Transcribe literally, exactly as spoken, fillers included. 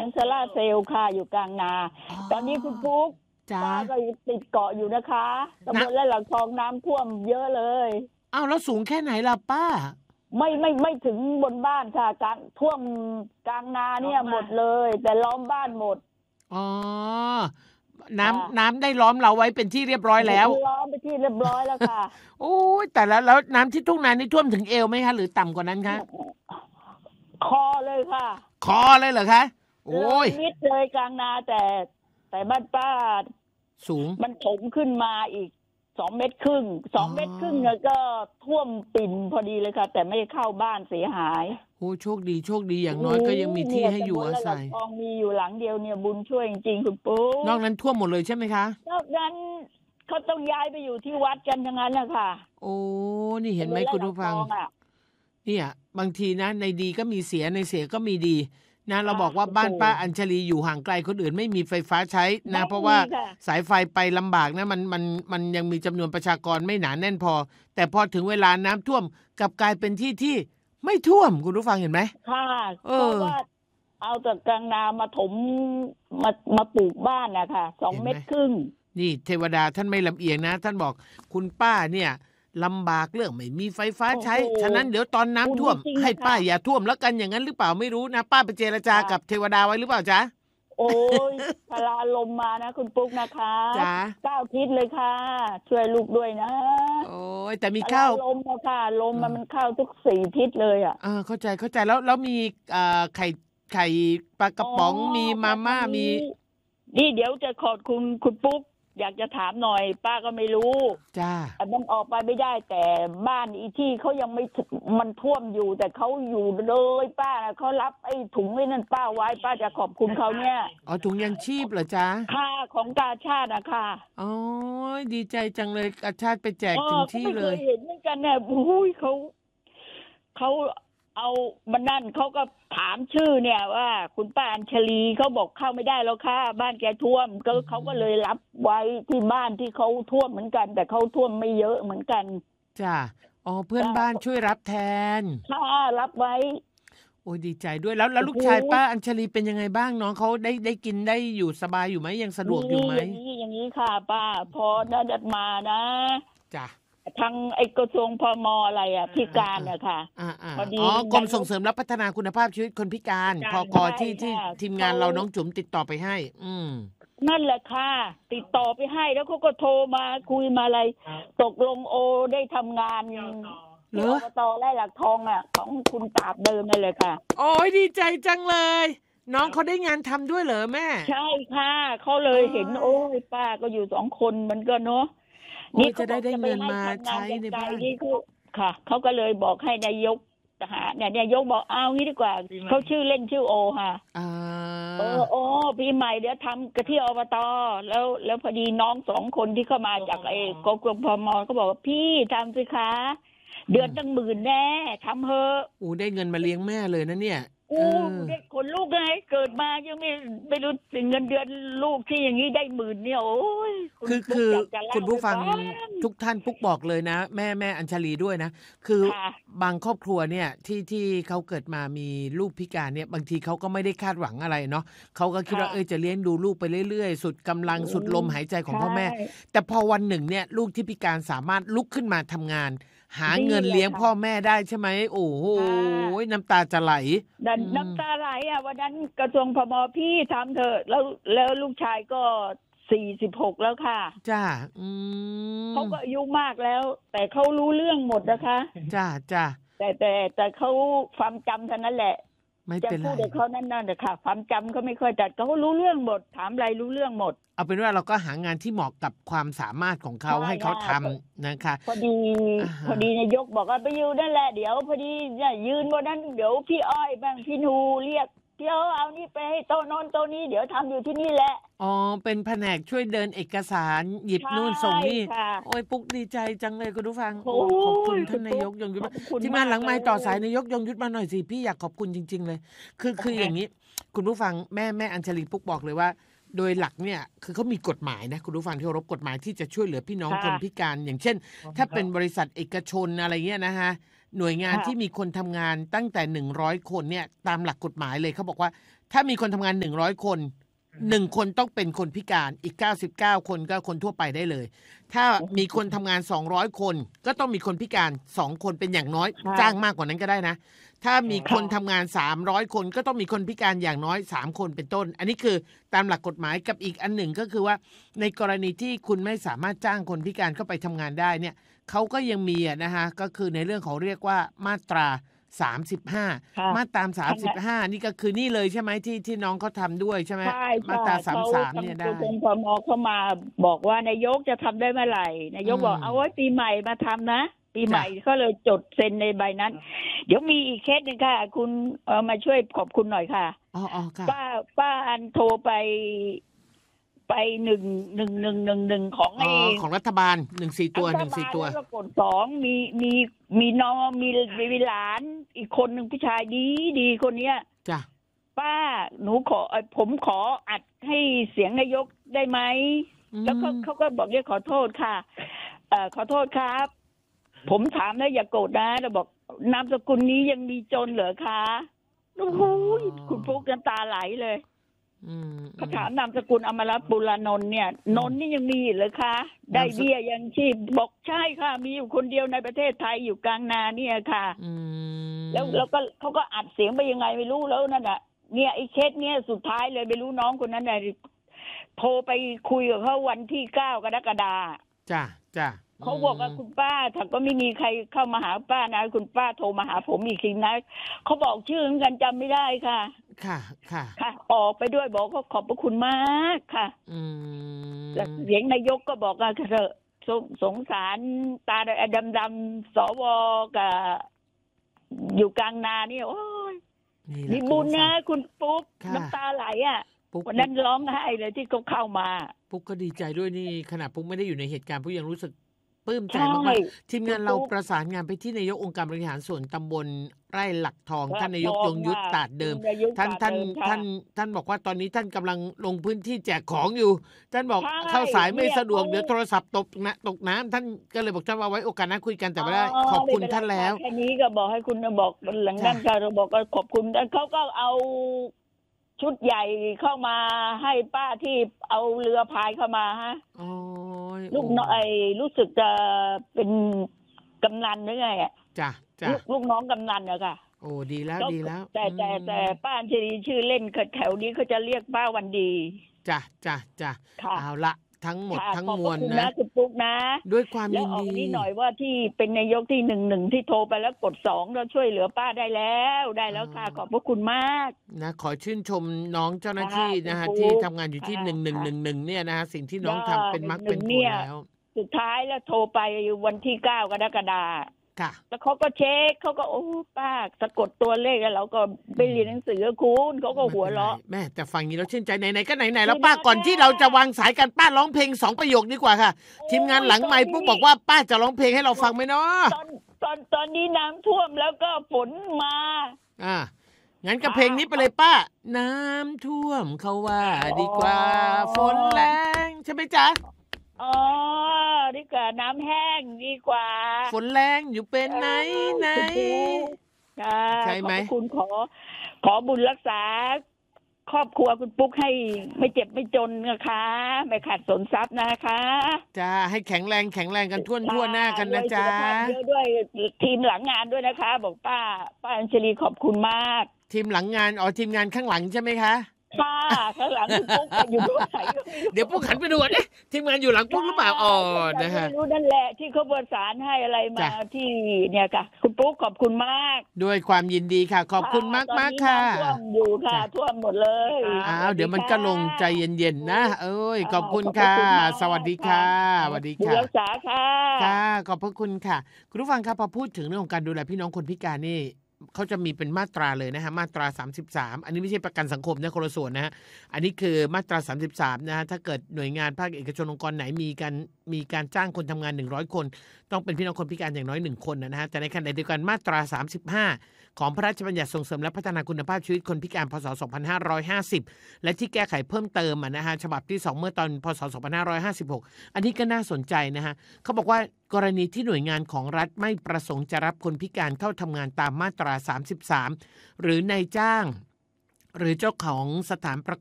งโซล่าร์เซลล์ค่ะอยู่กลางนาตอนนี้คุณปุ๊กป้าก็ติดเกาะอยู่นะคะตำบลและหลังคลองน้ำท่วมเยอะเลยอ้าวแล้วสูงแค่ไหนล่ะป้าไม่ไม่ไม่ถึงบนบ้านค่ะกลางท่วมกลางนาเนี่ยหมดเลยแต่ล้อมบ้านหมดอ๋อน้ำน้ำได้ล้อมเราไว้เป็นที่เรียบร้อยแล้วล้อมไปที่เรียบร้อยแล้วค่ะโอ้ยแต่แล้วแล้วน้ำที่ทุ่งนานี่ท่วมถึงเอวไหมคะหรือต่ำกว่านั้นคะคอเลยค่ะคอเลยเหรอคะโอ้ยมิดเลยกลางนาแต่แต่บ้านป้าสูงมันถมขึ้นมาอีกสองเมตรครึ่งสองเมตรครึ่งแล้วก็ท่วมปิ่นพอดีเลยค่ะแต่ไม่เข้าบ้านเสียหายโอ้โชคดีโชคดีอย่างน้อยก็ยังมีที่ให้อยู่อาศัยกองมีอยู่หลังเดียวเนี่ยบุญช่วยจริงๆคุณปู่นอกนั้นท่วมหมดเลยใช่ไหมคะนอกนั้นเขาต้องย้ายไปอยู่ที่วัดกันทั้งนั้นนะคะโอ้นี่เห็นไหมคุณผู้ฟังเนี่ยบางทีนะในดีก็มีเสียในเสียก็มีดีนะเราบอกว่าบ้านป้าอัญชลีอยู่ห่างไกลคนอื่นไม่มีไฟฟ้าใช้นะเพราะว่าสายไฟไปลำบากนะมันมันมันยังมีจำนวนประชากรไม่หนาแน่นพอแต่พอถึงเวลาน้ำท่วมกลับกลายเป็นที่ที่ไม่ท่วมคุณผู้ฟังเห็นไหมค่ะเพราะว่าเอาจากกลางนามาถมมามาปลูกบ้านนะคะสองเมตรครึ่งนี่เทวดาท่านไม่ลำเอียงนะท่านบอกคุณป้าเนี่ยลำบากเรื่องไม่มีไฟฟ้าใช้ฉะนั้นเดี๋ยวตอนน้ำท่วมให้ป้าอย่าท่วมแล้วกันอย่างนั้นหรือเปล่าไม่รู้นะป้าไปเจรจากับเทวดาไว้หรือเปล่าจ๊ะโอ้ยพลาลมมานะคุณปุ๊กนะคะจ้าเก้าทิศเลยค่ะช่วยลูกด้วยนะโอ้ยแต่มีข้าวลมนะค่ะลมมันมันเข้าทุกสี่ทิศเลยอ่ะเออเข้าใจเข้าใจแล้วแล้วมีเอ่อไข่ไข่ปลากระป๋องมีมาม่ามีนี่เดี๋ยวจะขอบคุณคุณปุ๊กอยากจะถามหน่อยป้าก็ไม่รู้จ้ามันออกไปไม่ได้แต่บ้านอีที่เขายังไม่มันท่วมอยู่แต่เขาอยู่เลยป้าเขารับไอ้ถุงไว้นั่นป้าไว้ป้าจะขอบคุณเขาเนี่ยอ๋อถุงยังชีพเหรอจ๊ะค่ะของกาชาติอะค่ะอ๋อดีใจจังเลยกาชาติไปแจกถึงที่เลยเห็นเหมือนกันเนี่ยอุ้ยเขาเขาเอาบันนั่นเขาก็ถามชื่อเนี่ยว่าคุณป้าอัญชลีเขาบอกเข้าไม่ได้แล้วค่ะบ้านแกท่วมก็เขาก็เลยรับไว้ที่บ้านที่เขาท่วมเหมือนกันแต่เขาท่วมไม่เยอะเหมือนกันจ้ะอ๋อเพื่อนบ้านช่วยรับแทนค่ะรับไว้โอ้ยดีใจด้วยแล้วแล้วลูกชายป้าอัญชลีเป็นยังไงบ้างน้องเขาได้ได้กินได้อยู่สบายอยู่ไหมยังสะดวกอยู่ไหมอย่างนี้อย่างนี้ค่ะป้าพอได้ดัดมานะจ้ะทางไอ้กระทรวงพมอะไรอ่ะพิการอะค่ะพอดีอ๋อกรมส่งเสริมและพัฒนาคุณภาพชีวิตคนพิการพกที่ที่ทีมงานเราน้องจุ๋มติดต่อไปให้อืมนั่นแหละค่ะติดต่อไปให้แล้วเขาก็โทรมาคุยมาอะไรตกลงโอได้ทำงานเหรออบตไร่หลักทองอ่ะของคุณตาบเดิมนั่นเลยค่ะโอ้ยดีใจจังเลยน้องเขาได้งานทำด้วยเหรอแม่ใช่ค่ะเขาเลยเห็นโอ้ยป้าก็อยู่สองคนมันก็เนาะนี่จะได้ได้เงินมาใช้ในบ้านนี่คือค่ะเขาก็เลยบอกให้นายกทหารเนี่ยนายกบอกเอางี้ดีกว่าเขาชื่อเล่นชื่อโอค่ะอ่าเออโอ้พี่ใหม่เดี๋ยวทำกะที่อบตแล้วแล้วพอดีน้องสองคนที่เข้ามาจากไอ้กกพมเขาบอกว่าพี่ทำสิคะเดือนตั้งหมื่นแน่ทำเถอะอู้ได้เงินมาเลี้ยงแม่เลยนะเนี่ยโอ้เด็กคนลูกไงเกิดมายังไม่ไม่รู้เงินเดือนลูกที่อย่างนี้ได้หมื่นเนี่ยโอ้ยคือคือคุณผู้ฟังทุกท่านปุ๊กบอกเลยนะแม่แม่อัญชลีด้วยนะคือบางครอบครัวเนี่ยที่ที่เขาเกิดมามีลูกพิการเนี่ยบางทีเขาก็ไม่ได้คาดหวังอะไรเนาะเขาก็คิดว่าเออจะเลี้ยงดูลูกไปเรื่อยๆสุดกำลังสุดลมหายใจของพ่อแม่แต่พอวันหนึ่งเนี่ยลูกที่พิการสามารถลุกขึ้นมาทำงานหาเงินเลี้ยงพ่อแม่ได้ใช่ไหมโอ้โหน้ำตาจะไหลน้ำตาไหลอ่ะวันนั้นกระทรวงพมพี่ทำเถอะแล้วแล้วลูกชายก็สี่สิบหกแล้วค่ะจ้าอืมเขาก็อายุมากแล้วแต่เขารู้เรื่องหมดนะคะจ้าจ้าแต่แต่แต่เขาความจำเท่านั้นแหละไม่เป็นไรจะพูดกับเขานั่นนั่นแต่ค่ะความจำเขาไม่ค่อยแต่เขารู้เรื่องหมดถามอะไรรู้เรื่องหมดเอาเป็นว่าเราก็หางานที่เหมาะกับความสามารถของเขาให้เขาทำนะคะพอดีพอดีนายกบอกว่าไปยืนนั่นแหละเดี๋ยวพอดีเนี่ยยืนบนนั้นเดี๋ยวพี่อ้อยบ้างพี่นูเรียกเดี๋ยวเอานี่ไปให้โต๊ะโน้นโต๊ะนี้เดี๋ยวทำอยู่ที่นี่แหละอ๋อเป็นแผนกช่วยเดินเอกสารหยิบนู่นส่งนี่โอ้ยปุ๊กดีใจจังเลยคุณผู้ฟังขอบคุณท่านนายกยงยุทธที่มาหลังไมค์ต่อสายนายกยงยุทธมาหน่อยสิพี่อยากขอบคุณจริงๆเลยคือคืออย่างนี้คุณผู้ฟังแม่แม่อัญชลีปุ๊กบอกเลยว่าโดยหลักเนี่ยคือเขามีกฎหมายนะคุณผู้ฟังที่เคารพกฎหมายที่จะช่วยเหลือพี่น้องคนพิการอย่างเช่นถ้าเป็นบริษัทเอกชนอะไรเงี้ยนะฮะหน่วยงานที่มีคนทำงานตั้งแต่หนึ่งร้อยคนเนี่ยตามหลักกฎหมายเลยเขาบอกว่าถ้ามีคนทำงานหนึ่งร้อยคนหนึ่งคนต้องเป็นคนพิการอีกเก้าสิบเก้าคนก็คนทั่วไปได้เลยถ้ามีคนทำงานสองร้อยคนก็ต้องมีคนพิการสองคนเป็นอย่างน้อยจ้างมากกว่านั้นก็ได้นะถ้ามีคนทำงานสามร้อยคนก็ต้องมีคนพิการอย่างน้อยสามคนเป็นต้นอันนี้คือตามหลักกฎหมายกับอีกอันหนึ่งก็คือว่าในกรณีที่คุณไม่สามารถจ้างคนพิการเข้าไปทำงานได้เนี่ยเขาก็ยังมีนะคะก็คือในเรื่องของเรียกว่ามาตราสามสิบห้ามาตราสามสิบห้านี่ก็คือนี่เลยใช่ไหมที่ที่น้องเขาทำด้วยใช่ไหมมาตราสามสิบสามเนี่ยได้กรมพมเข้ามาบอกว่านายกจะทำได้เมื่อไหร่นายกบอกเอาไว้ปีใหม่มาทำนะปีใหม่ก็เลยจดเซ็นในใบนั้นเดี๋ยวมีอีกเคสหนึ่งค่ะคุณเออมาช่วยขอบคุณหน่อยค่ะอ๋อค่ะป้าป้าอันโทรไปไปหนึ่งหนึ่งหนึ่งหนึ่งหนึ่งของไอ้ของรัฐบาลหนึ่งสี่ตัวหนึ่งสี่ตัวแล้วกดสองมีมีมีน้องมีมีหลานอีกคนหนึ่งผู้ชายดีดีคนเนี้ยจ้ะป้าหนูขอผมขออัดให้เสียงนายกได้ไหมแล้วเขาเขาก็บอกว่าขอโทษค่ะเอ่อขอโทษครับผมถามแล้วอย่าโกรธนะเราบอกนามสกุลนี้ยังมีจนเหรอคะโอ้โหคุณฟุกน้ำตาไหลเลยเขาถามนามสกุลอมรปุรานนท์เนี่ยนนท์นี่ยังมีเหรอคะได้เบี้ยยังชีพบอกใช่ค่ะมีอยู่คนเดียวในประเทศไทยอยู่กลางนาเนี่ยค่ะแล้วแล้วก็เขาก็อัดเสียงไปยังไงไม่รู้แล้วนั่นน่ะเนี่ยไอ้เคสเนี่ยสุดท้ายเลยไม่รู้น้องคนนั้นน่ะโทรไปคุยกับเขาวันที่เก้ากรกฎาคมจ้ะจ้ะเขาบอกว่าคุณป้าถ้าก็ไม่มีใครเข้ามาหาป้านะคุณป้าโทรมาหาผมอีกทีนะเขาบอกชื่อกันจำไม่ได้ค่ะค่ะค่ะค่ะออกไปด้วยบอกเขาขอบพระคุณมากค่ะอืมแล้วเสียงนายกก็บอกว่าเถอะสงสารตาดำๆสวกับอยู่กลางนานี่โอ้ยมีบุญนะคุณปุ๊กน้ำตาไหลอ่ะวันนั้นร้องไห้เลยที่เขาเข้ามาปุ๊กก็ดีใจด้วยนี่ขนาดปุ๊กไม่ได้อยู่ในเหตุการณ์ปุ๊กยังรู้สึกปลื้มใจมากๆทีมงานเราประสานงานไปที่นายกองค์การบริหารส่วนตำบลไร่หลักทองท่านนายกยงยุทธตาดเดิมท่านท่านท่านท่านบอกว่าตอนนี้ท่านกำลังลงพื้นที่แจกของอยู่ท่านบอกเข้าสายไม่สะดวกเดี๋ยวโทรศัพท์ตกนะตกน้ำท่านก็เลยบอกท่านว่าไว้โอกาสหน้าคุยกันแต่ไม่ได้ขอบคุณท่านแล้วแค่นี้ก็บอกให้คุณบอกหลังนั้นเราบอกก็ขอบคุณเขาก็เอาชุดใหญ่เข้ามาให้ป้าที่เอาเรือพายเข้ามาฮะลูกน้องไอ้รู้สึกจะเป็นกำนันหรือไงอ่ะจ้ะจ้ะลูกน้องกำนันอะค่ะโอ้ดีแล้วดีแล้วแต่แต่แต่ป้าชลีชื่อเล่นแถวนี้เขาจะเรียกป้าวันดีจ้ะจ้ะจ้ะเอาละทั้งหมดทั้งมวลนะคุณปุ๊กนะด้วยความยินดีแล้วออกนี่หน่อยว่าที่เป็นนายกที่หนึ่งหนึ่งที่โทรไปแล้วกดสองเราช่วยเหลือป้าได้แล้วได้แล้วค่ะขอบพระคุณมากนะขอชื่นชมน้องเจ้าหน้าที่นะฮะที่ทำงานอยู่ที่หนึ่งหนึ่งหนึ่งหนึ่งเนี่ยนะฮะสิ่งที่น้องทำเป็นมรรคเป็นผลแล้วสุดท้ายแล้วโทรไปวันที่เก้ากรกฎาคมแล้วเขาก็เช็คเขาก็โอ้ป้าสะกดตัวเลขแล้วเราก็ไปเรียนหนังสือคุณเขาก็หัวเราะแม่แต่ฟังนี้เราชื่นใจไหนๆก็ไหนๆแล้วป้าก่อนที่เราจะวางสายกันป้าร้องเพลงสองประโยคดีกว่าค่ะทีมงานหลังไมค์ปุ๊บบอกว่าป้าจะร้องเพลงให้เราฟังไหมเนาะตอนตอนตอนนี้น้ำท่วมแล้วก็ฝนมาอ่างั้นก็เพลงนี้ไปเลยป้าน้ำท่วมเขาว่าดีกว่าฝนแรงใช่ไหมจ๊ะอ๋อดีกว่าน้ำแห้งดีกว่าฝนแรงอยู่เป็นไหนไหนใช่ไหมคุณขอขอบุญรักษาครอบครัวคุณปุ๊กให้ไม่เจ็บไม่จนนะคะไม่ขาดสนทรัพย์นะคะจ้าให้แข็งแรงแข็งแรงกันทั่วทั่วหน้ากันนะจ๊ะด้วยทีมหลังงานด้วยนะคะบอกป้าป้าอัญชลีขอบคุณมากทีมหลังงานอ๋อทีมงานข้างหลังใช่ไหมคะค่ะข้างหลังคุณปุ๊กอยู่ด้วยเดี๋ยวปุ๊กหันไปดูเอ๊ะทีมงานอยู่หลังปุ๊กหรือเปล่าอ๋อนะฮะรู้นั่นแหละที่เขาประสานให้อะไรมาที่เนี่ยค่ะคุณปุ๊กขอบคุณมากด้วยความยินดีค่ะขอบคุณมากมากค่ะท่วมอยู่ค่ะท่วมหมดเลยอ้าวเดี๋ยวมันก็ลงใจเย็นๆนะเอ้ยขอบคุณค่ะสวัสดีค่ะสวัสดีค่ะรักษาค่ะค่ะขอบพระคุณค่ะคุณผู้ฟังครับพอพูดถึงเรื่องของการดูแลพี่น้องคนพิการนี่เขาจะมีเป็นมาตราเลยนะฮะมาตราสามสิบสามอันนี้ไม่ใช่ประกันสังคมนะคนละส่วนนะฮะอันนี้คือมาตราสามสิบสามนะฮะถ้าเกิดหน่วยงานภาคเอกชนองค์กรไหนมีการมีการจ้างคนทำงานหนึ่งร้อยคนต้องเป็นพี่น้องคนพิการอย่างน้อยหนึ่งคนนะฮะแต่ในขณะเดียวกันมาตราสามสิบห้าของพระราชบัญญัติส่งเสริมและพัฒนาคุณภาพชีวิตคนพิการพ.ศ. สองพันห้าร้อยห้าสิบและที่แก้ไขเพิ่มเติมนะฮะฉบับที่สองเมื่อตอนพ.ศ. สองพันห้าร้อยห้าสิบหกอันนี้ก็น่าสนใจนะฮะเขาบอกว่ากรณีที่หน่วยงานของรัฐไม่ประสงค์จะรับคนพิการเข้าทำงานตามมาตราสามสิบสามหรือนายจ้างหรือเจ้าของสถานประ